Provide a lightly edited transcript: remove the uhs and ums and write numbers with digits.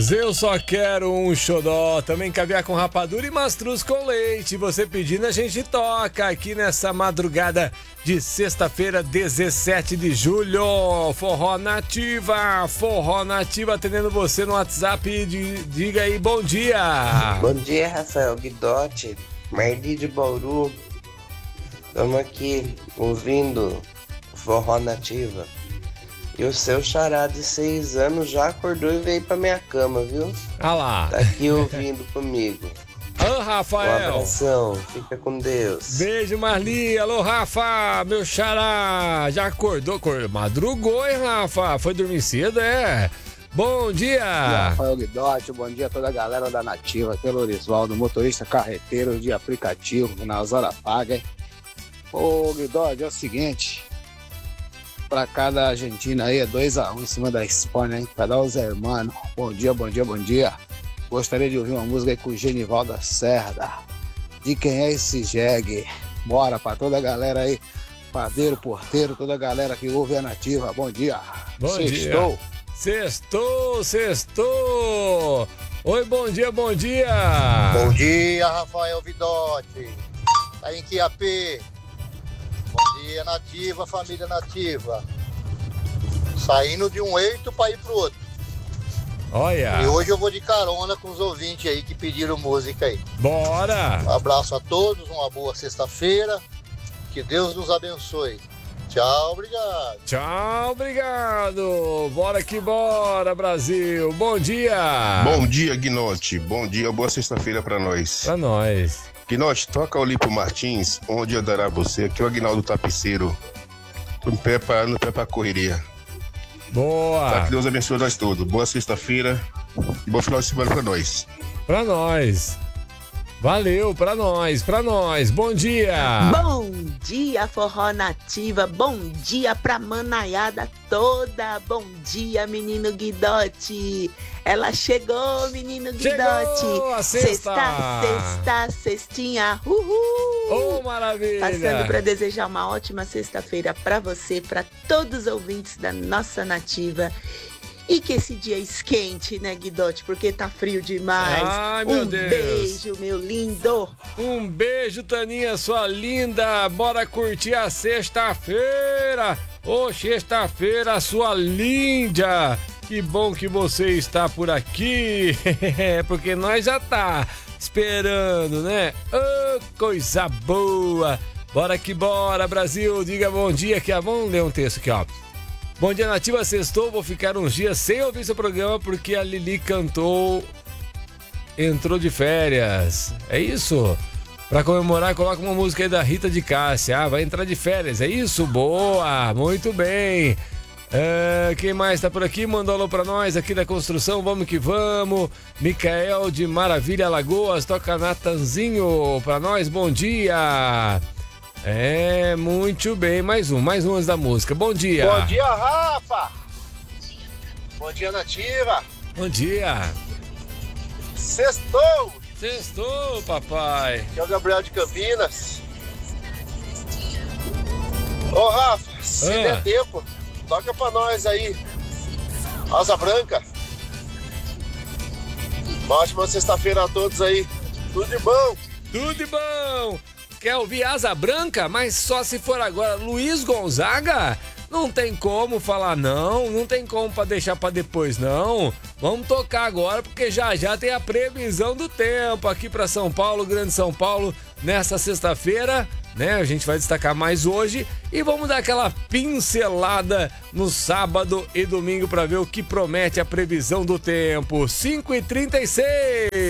Mastruz, eu só quero um xodó. Também caviar com rapadura e mastruz com leite. Você pedindo, a gente toca aqui nessa madrugada de sexta-feira, 17 de julho. Forró Nativa, atendendo você no WhatsApp. Diga aí, bom dia. Bom dia, Rafael Guidotti, Marli de Bauru. Estamos aqui ouvindo Forró Nativa. E o seu xará de 6 anos já acordou e veio pra minha cama, viu? Ah lá. Tá aqui ouvindo comigo. Ô, Rafael. Um abração, fica com Deus. Beijo, Marli. Alô, Rafa, meu xará. Já acordou? Madrugou, hein, Rafa? Foi dormir cedo, é? Bom dia. Bom dia, Rafael Guidotti. Bom dia a toda a galera da Nativa. Aqui é o Lorisvaldo, motorista carreteiro de aplicativo, nas horas pagas, hein? Ô, Guidotti, é o seguinte... Pra cada Argentina aí é 2-1 em cima da Espanha, hein? Pra dar os hermanos. Bom dia, bom dia, bom dia. Gostaria de ouvir uma música aí com o Genival da Cerda. De quem é esse jegue? Bora pra toda a galera aí. Padeiro, porteiro, toda a galera que ouve a Nativa. Bom dia. Bom Sextou. dia. Sextou. Oi, bom dia. Bom dia, Rafael Guidotti. Tá em Quiapé. Bom dia, Nativa, família Nativa. Saindo de um eito para ir pro outro. Olha. E hoje eu vou de carona com os ouvintes aí que pediram música aí. Bora. Um abraço a todos, uma boa sexta-feira. Que Deus nos abençoe. Tchau, obrigado. Tchau, obrigado. Bora que bora, Brasil. Bom dia. Bom dia, Guinotti. Bom dia, boa sexta-feira pra nós. Pra nós. Guinotti, toca o Olímpio Martins, Onde Andará Você. Aqui é o Aguinaldo Tapeceiro. No pé pra correria. Boa. Tá, que Deus abençoe nós todos. Boa sexta-feira e bom final de semana pra nós. Pra nós. Valeu, pra nós. Bom dia. Bom dia, Forró Nativa. Bom dia pra manaiada toda. Bom dia, menino Guidotti. Ela chegou, menino Guidotti. Chegou a sexta. Sextinha. Uhul. Oh, maravilha. Passando pra desejar uma ótima sexta-feira pra você, pra todos os ouvintes da nossa Nativa. E que esse dia esquente, né, Guidotti? Porque tá frio demais. Ai, meu Deus. Beijo, meu lindo. Um beijo, Taninha, sua linda. Bora curtir a sexta-feira. Ô, sexta-feira, sua linda. Que bom que você está por aqui. Porque nós já tá esperando, né? Ô, coisa boa. Bora que bora, Brasil. Diga bom dia. Vamos ler um texto aqui, ó. Bom dia, Nativa, sextou, vou ficar uns dias sem ouvir seu programa porque a Lili entrou de férias. É isso? Pra comemorar, coloca uma música aí da Rita de Cássia. Ah, vai entrar de férias, é isso? Boa, muito bem. Quem mais tá por aqui? Mandou alô pra nós aqui da construção, vamos que vamos. Micael de Maravilha, Alagoas, toca Natanzinho pra nós, bom dia. Muito bem, mais um antes da música. Bom dia. Bom dia, Rafa. Bom dia, Nativa. Bom dia. Sextou, papai. Aqui é o Gabriel de Campinas. Ô, Rafa, se der tempo, toca pra nós aí. Asa Branca. Uma ótima sexta-feira a todos aí. Tudo de bom. Quer ouvir Asa Branca? Mas só se for agora. Luiz Gonzaga? Não tem como falar não tem como pra deixar pra depois não. Vamos tocar agora porque já tem a previsão do tempo aqui pra São Paulo, Grande São Paulo, nessa sexta-feira, né? A gente vai destacar mais hoje e vamos dar aquela pincelada no sábado e domingo pra ver o que promete a previsão do tempo. 5h36.